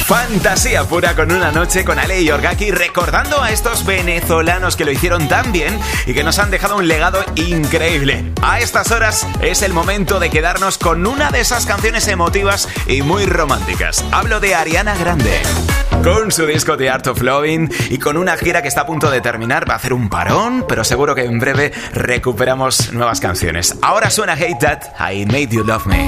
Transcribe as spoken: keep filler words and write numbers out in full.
Fantasía pura con Una noche con Ale y Orgaki, recordando a estos venezolanos que lo hicieron tan bien y que nos han dejado un legado increíble. A estas horas es el momento de quedarnos con una de esas canciones emotivas y muy románticas. Hablo de Ariana Grande. Con su disco The Art of Loving y con una gira que está a punto de terminar, va a hacer un parón, pero seguro que en breve recuperamos nuevas canciones. Ahora suena Hate That, I Made You Love Me.